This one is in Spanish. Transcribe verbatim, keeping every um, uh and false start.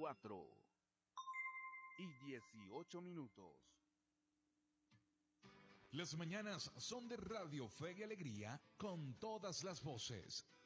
cuatro y dieciocho minutos. Las mañanas son de Radio Fe y Alegría con todas las voces.